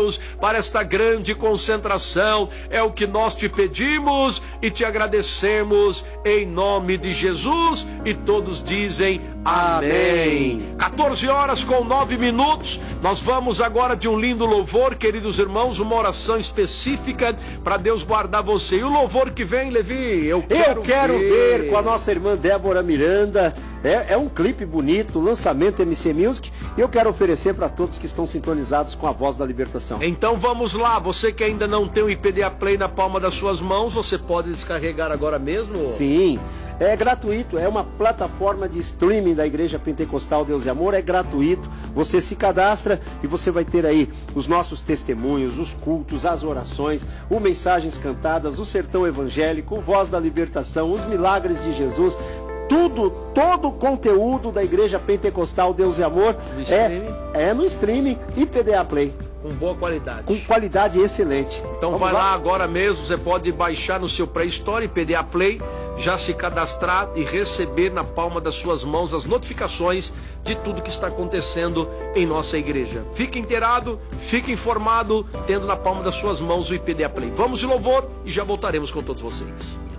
Deus, para esta grande concentração. É o que nós te pedimos e te agradecemos em nome de Jesus. E todos dizem amém. 14h09. Nós vamos agora de um lindo louvor, queridos irmãos, uma oração específica para Deus guardar você. E o louvor que vem, Levi, eu quero ver com a nossa irmã Débora Miranda. É um clipe bonito, lançamento MC Music, e eu quero oferecer para todos que estão sintonizados com a Voz da Libertação. Então vamos lá, você que ainda não tem o IPDA Play na palma das suas mãos, você pode descarregar agora mesmo? Sim, é gratuito, é uma plataforma de streaming da Igreja Pentecostal Deus e Amor, é gratuito, você se cadastra e você vai ter aí os nossos testemunhos, os cultos, as orações, o Mensagens Cantadas, o Sertão Evangélico, o Voz da Libertação, os Milagres de Jesus. Todo o conteúdo da Igreja Pentecostal Deus e Amor é no streaming IPDA Play. Com boa qualidade. Com qualidade excelente. Então vamos vai lá agora mesmo, você pode baixar no seu Play Store, IPDA Play, já se cadastrar e receber na palma das suas mãos as notificações de tudo que está acontecendo em nossa igreja. Fique inteirado, fique informado, tendo na palma das suas mãos o IPDA Play. Vamos de louvor e já voltaremos com todos vocês.